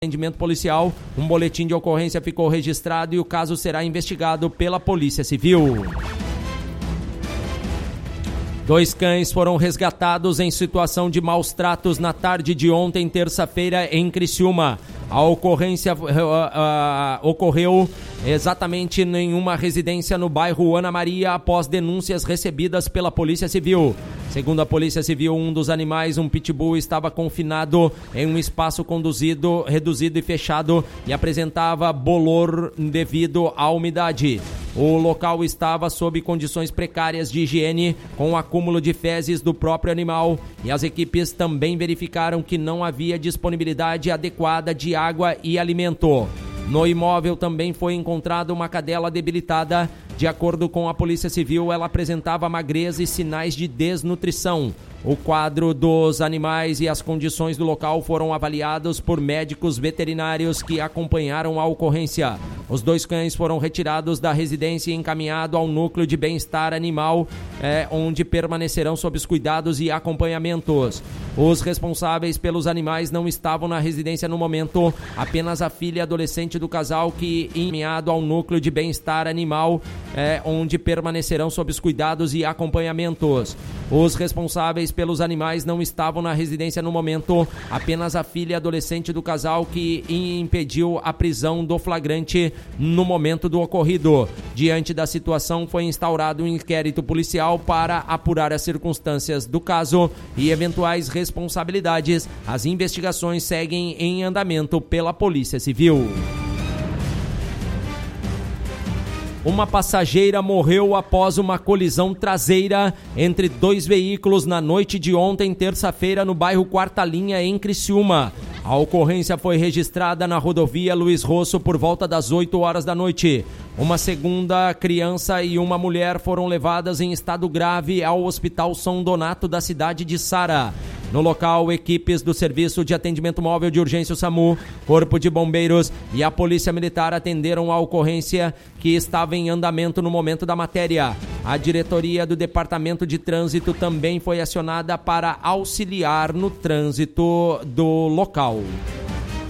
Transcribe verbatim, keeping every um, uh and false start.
atendimento policial, um boletim de ocorrência ficou registrado e o caso será investigado pela Polícia Civil. Dois cães foram resgatados em situação de maus tratos na tarde de ontem, terça-feira, em Criciúma. A ocorrência uh, uh, ocorreu exatamente em uma residência no bairro Ana Maria após denúncias recebidas pela Polícia Civil. Segundo a Polícia Civil, um dos animais, um pitbull, estava confinado em um espaço conduzido, reduzido e fechado e apresentava bolor devido à umidade. O local estava sob condições precárias de higiene, com o acúmulo de fezes do próprio animal, e as equipes também verificaram que não havia disponibilidade adequada de água e alimento. No imóvel também foi encontrada uma cadela debilitada. De acordo com a Polícia Civil, ela apresentava magreza e sinais de desnutrição. O quadro dos animais e as condições do local foram avaliados por médicos veterinários que acompanharam a ocorrência. Os dois cães foram retirados da residência e encaminhados ao núcleo de bem-estar animal, é, onde permanecerão sob os cuidados e acompanhamentos. Os responsáveis pelos animais não estavam na residência no momento, apenas a filha adolescente do casal que encaminhado ao núcleo de bem-estar animal, é, onde permanecerão sob os cuidados e acompanhamentos. Os responsáveis pelos animais não estavam na residência no momento, apenas a filha adolescente do casal que impediu a prisão do flagrante no momento do ocorrido. Diante da situação, foi instaurado um inquérito policial para apurar as circunstâncias do caso e eventuais responsabilidades. As investigações seguem em andamento pela Polícia Civil. Uma passageira morreu após uma colisão traseira entre dois veículos na noite de ontem, terça-feira, no bairro Quarta Linha, em Criciúma. A ocorrência foi registrada na rodovia Luiz Rosso por volta das oito horas da noite. Uma segunda criança e uma mulher foram levadas em estado grave ao Hospital São Donato da cidade de Sara. No local, equipes do Serviço de Atendimento Móvel de Urgência, o SAMU, Corpo de Bombeiros e a Polícia Militar atenderam a ocorrência que estava em andamento no momento da matéria. A diretoria do Departamento de Trânsito também foi acionada para auxiliar no trânsito do local.